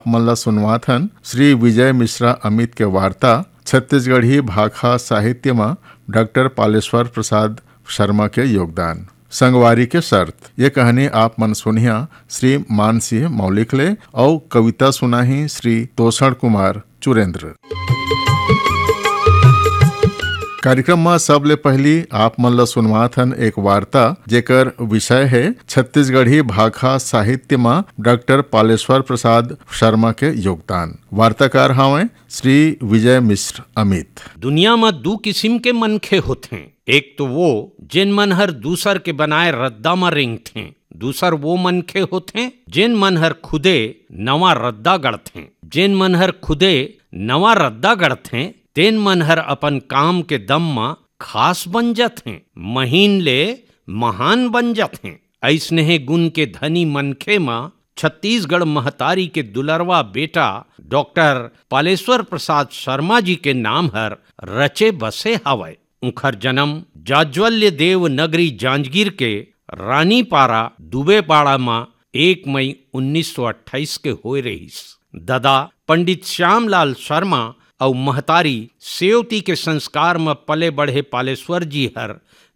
मल्ला सुनवाथन श्री विजय मिश्रा अमित के वार्ता छत्तीसगढ़ी भाखा साहित्य में डॉक्टर पालेश्वर प्रसाद शर्मा के योगदान। संगवारी के शर्त ये कहानी आप मन सुनिया श्री मानसिंह मौलिक ले और कविता सुनाही श्री तोषण कुमार चुरेंद्र। कार्यक्रम में सबले पहली आप मन ला सुनवाथन एक वार्ता जेकर विषय है छत्तीसगढ़ी भाखा साहित्य में डॉक्टर पालेश्वर प्रसाद शर्मा के योगदान। वार्ताकार हावे श्री विजय मिश्र अमित। दुनिया में दो किस्म के मनखे होते हैं, एक तो वो जिन मन हर दूसर के बनाए रद्दा में रेंगते, दूसर वो मनखे होते जिन मन हर खुदे नवा रद्दा गढ़ते। जिन मन हर खुदे नवा रद्दा गढ़ते तेन मन हर अपन काम के दम में खास बन जाते, महीन ले महान बन जाते। ऐसने गुण के धनी मनखे में छत्तीसगढ़ महतारी के दुलरवा बेटा डॉक्टर पालेश्वर प्रसाद शर्मा जी के नाम हर रचे बसे हवय। उनकर जन्म जाज्वल्य देव नगरी जांजगीर के रानीपारा दुबेपाड़ा में 1 मई 1928 के होए रहीस। दादा पंडित श्यामलाल शर्मा और महतारी सेवती के संस्कार में पले बढ़े पालेश्वर जी हर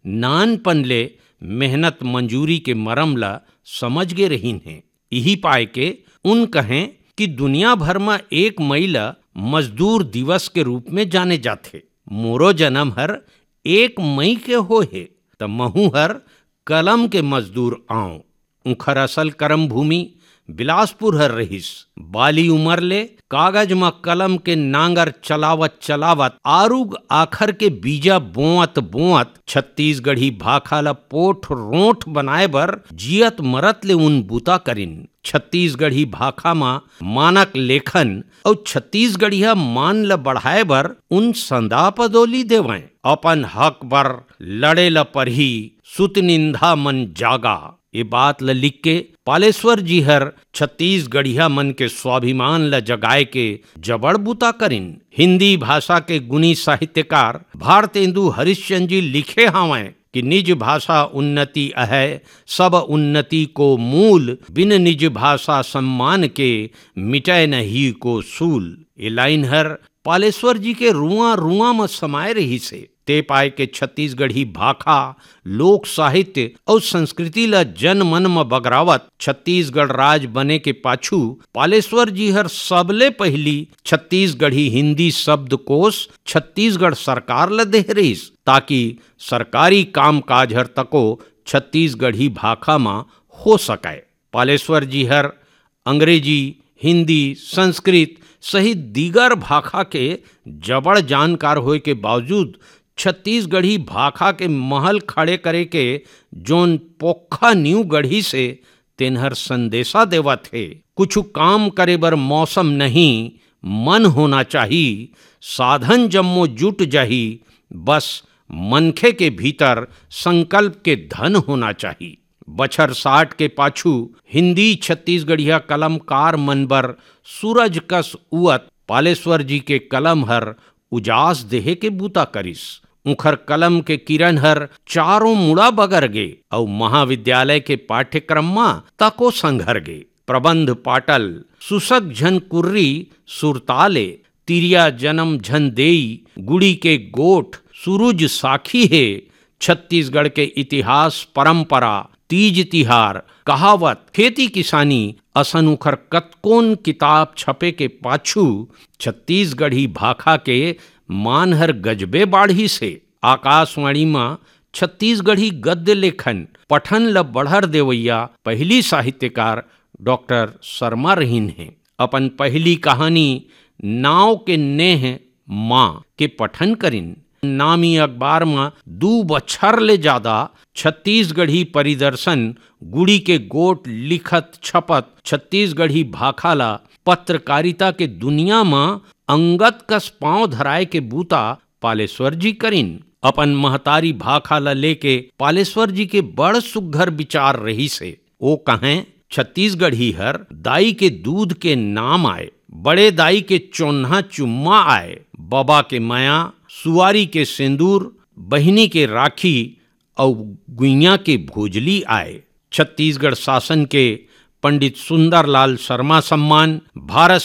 नानपन ले मेहनत मंजूरी के मरम ला समझ गे रहीन हैं। यही पाए के उन कहें कि दुनिया भर में 1 मई ला मजदूर दिवस के रूप में जाने जाते। मोरो जन्म हर 1 मई के होए त महू हर कलम के मजदूर आऊं। उनकर असल कर्म भूमि बिलासपुर हर रहीस। बाली उमर ले कागज में कलम के नांगर चलावत चलावत आरुग आखर के बीजा बोवत बोवत छत्तीसगढ़ी भाखा ला पोठ रोठ बनाए बर जियत मरत ले उन बूता करिन। छत्तीसगढ़ी भाखा में मानक लेखन और छत्तीसगढ़िया मान ला बढ़ाए बर उन संदा पदोली देवें। अपन हक बर लड़े ला परही सुत निंदा मन जागा। ये बात ल लिख के पालेश्वर जी हर छत्तीसगढ़िया मन के स्वाभिमान ल जगाए के जबड़ बूता करिन। हिंदी भाषा के गुणी साहित्यकार भारतेंदु हरिश्चंद्र जी लिखे हावें कि निज भाषा उन्नति अहै सब उन्नति को मूल, बिन निज भाषा सम्मान के मिटै नहीं को सूल। ये लाइन हर पालेश्वर जी के रुआ रुआ में समाये रही से। ते पाए के छत्तीसगढ़ी भाखा लोक साहित्य और संस्कृति ला जन मन में बगरावत छत्तीसगढ़ राज बने के पाछू पालेश्वर जी हर सबले पहली छत्तीसगढ़ी हिंदी शब्दकोश छत्तीसगढ़ सरकार ला देह रहीस, ताकि सरकारी काम काज हर तको छत्तीसगढ़ी भाखा में हो सके। पालेश्वर जी हर अंग्रेजी, हिंदी, संस्कृत सहित दीगर भाखा के जबड़ जानकार होए के बावजूद छत्तीसगढ़ी भाखा के महल खड़े करे के जोन पोखा न्यू गढ़ी से तेनहर संदेशा देवा थे। कुछ काम करे बर मौसम नहीं मन होना चाहिए, साधन जम्मो जुट जाही, बस मनखे के भीतर संकल्प के धन होना चाहिए। बछर 60 के पाछू हिंदी छत्तीसगढ़िया कलमकार मनबर सूरज कस उवत पालेश्वर जी के कलम हर उजास देहे के बूता करिस। उखर कलम के किरण हर चारों मुड़ा बगर गे और महाविद्यालय के पाठ्यक्रम में तको संघर गे। प्रबंध पाटल सुसक झन कुर्री सुरताले तिरिया जन्म झन देई गुड़ी के गोठ सूरज साखी है। छत्तीसगढ़ के इतिहास परंपरा तीज तिहार कहावत खेती किसानी असन उखर कतकोन किताब छपे के पाछू छत्तीसगढ़ी भाखा के मान हर गजबे बाढ़ी से। आकाशवाणी में छत्तीसगढ़ी गद्य लेखन पठन ल बढ़र देवैया पहली साहित्यकार डॉक्टर शर्मा रहीन हैं। अपन पहली कहानी नाव के नेह माँ के पठन करिन। नामी अखबार में 2 बछर ले ज्यादा छत्तीसगढ़ी परिदर्शन गुड़ी के गोट लिखत छपत छत्तीसगढ़ी भाखा ला पत्रकारिता के दुनिया में अंगत कस पांव धराए के बूता पालेश्वर जी करिन। अपन महतारी भाखा ला लेके पालेश्वर जी के बड़ सुघर विचार रही से। वो कहें छत्तीसगढ़ी हर दाई के दूध के नाम आए, बड़े दाई के चोन्हा चुम्मा आए, बाबा के माया, सुवारी के सिंदूर, बहिनी के राखी और गुइया के भोजली आए। छत्तीसगढ़ शासन के पंडित सुंदरलाल शर्मा सम्मान, भारत